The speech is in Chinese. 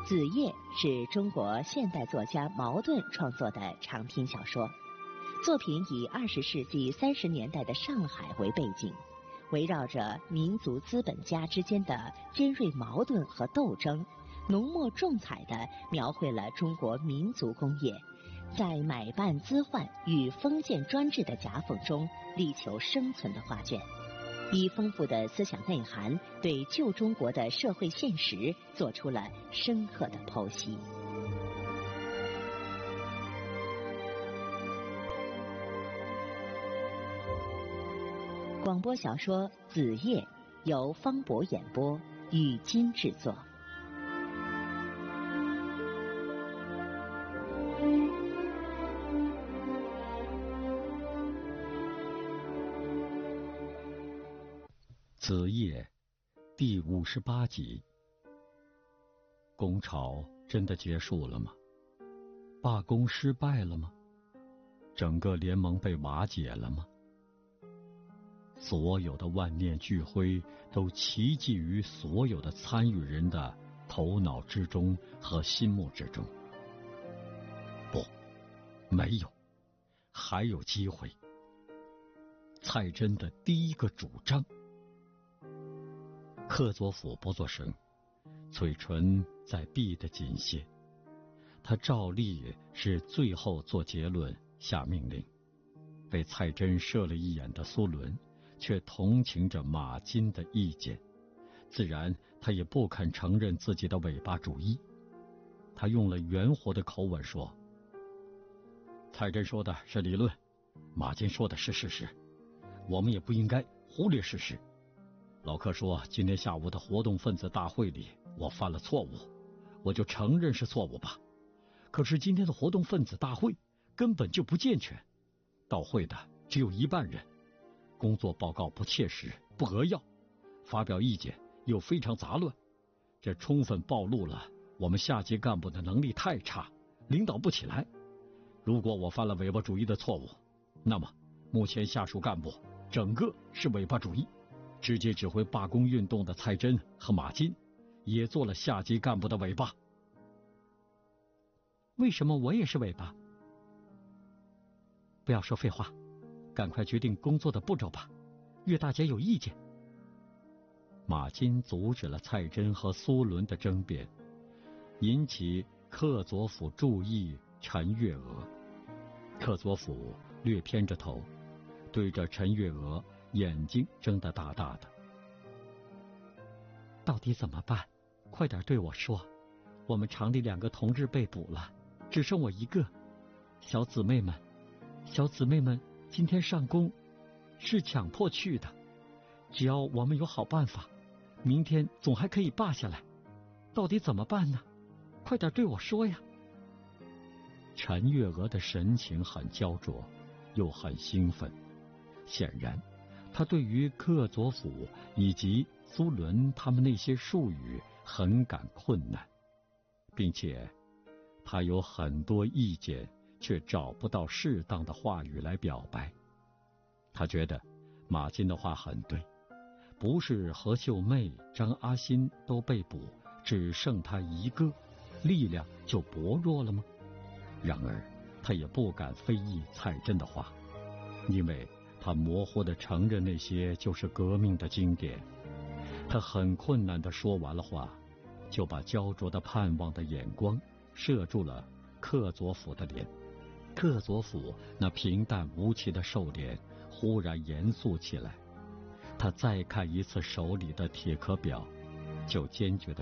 子夜》是中国现代作家茅盾创作的长篇小说，作品以20世纪30年代的上海为背景，围绕着民族资本家之间的尖锐矛盾和斗争，浓墨重彩地描绘了中国民族工业在买办资换与封建专制的夹缝中力求生存的画卷，以丰富的思想内涵对旧中国的社会现实做出了深刻的剖析。广播小说《子夜》由方博演播，语金制作。 子夜第58集。工潮真的结束了吗？罢工失败了吗？整个联盟被瓦解了吗？所有的万念俱灰都齐集于所有的参与人的头脑之中和心目之中。不，没有，还有机会。蔡真的第一个主张。克佐甫不作声，嘴唇在闭得紧些。他照例是最后做结论下命令。被蔡真射了一眼的苏伦却同情着马金的意见，自然他也不肯承认自己的尾巴主义。他用了圆活的口吻说，蔡真说的是理论，马金说的是事实，我们也不应该忽略事实。老克说今天下午的活动分子大会里我犯了错误，我就承认是错误吧。可是今天的活动分子大会根本就不健全，到会的只有一半人，工作报告不切实不扼要，发表意见又非常杂乱，这充分暴露了我们下级干部的能力太差，领导不起来。如果我犯了尾巴主义的错误，那么目前下属干部整个是尾巴主义。直接指挥罢工运动的蔡真和马金也做了下级干部的尾巴。 为什么我也是尾巴？不要说废话，赶快决定工作的步骤吧，岳大姐有意见。 马金阻止了蔡真和苏伦的争辩，引起克佐甫注意陈月娥。克佐甫略偏着头，对着陈月娥眼睛睁得大大的。 到底怎么办？快点对我说。我们厂里2个同志被捕了，只剩我一个。小姊妹们今天上工是强迫去的，只要我们有好办法，明天总还可以罢下来。到底怎么办呢？快点对我说呀。 陈月娥的神情很焦灼，又很兴奋，显然他对于克佐甫以及苏伦他们那些术语很感困难，并且他有很多意见，却找不到适当的话语来表白。他觉得马金的话很对，不是何秀妹、张阿新都被捕，只剩他一个，力量就薄弱了吗？然而他也不敢非议蔡真的话，因为他模糊地承认那些就是革命的经典。他很困难地说完了话，就把焦灼的盼望的眼光射住了克佐甫的脸。克佐甫那平淡无奇的瘦脸忽然严肃起来，他再看一次手里的铁壳表，就坚决地